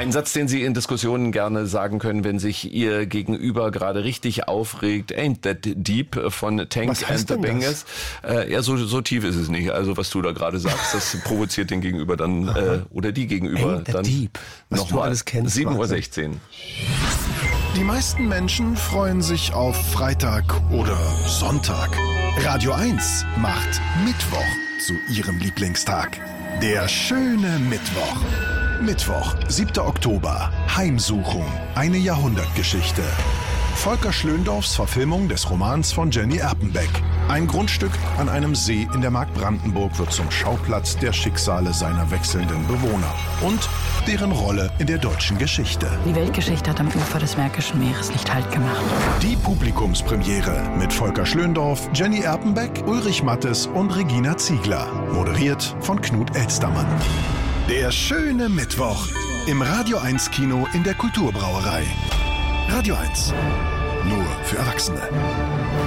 Ein Satz, den Sie in Diskussionen gerne sagen können, wenn sich Ihr Gegenüber gerade richtig aufregt. Ain't that deep von Tank and the Bangers. Ja, so tief ist es nicht. Also was du da gerade sagst, das provoziert den Gegenüber dann oder die Gegenüber Ain't that dann deep. Was du alles kennst. 7:16 Uhr. Die meisten Menschen freuen sich auf Freitag oder Sonntag. Radio 1 macht Mittwoch zu ihrem Lieblingstag. Der schöne Mittwoch. Mittwoch, 7. Oktober. Heimsuchung. Eine Jahrhundertgeschichte. Volker Schlöndorffs Verfilmung des Romans von Jenny Erpenbeck. Ein Grundstück an einem See in der Mark Brandenburg wird zum Schauplatz der Schicksale seiner wechselnden Bewohner und deren Rolle in der deutschen Geschichte. Die Weltgeschichte hat am Ufer des Märkischen Meeres nicht Halt gemacht. Die Publikumspremiere mit Volker Schlöndorff, Jenny Erpenbeck, Ulrich Mattes und Regina Ziegler. Moderiert von Knut Elstermann. Der schöne Mittwoch im Radio 1 Kino in der Kulturbrauerei. Radio 1. Nur für Erwachsene.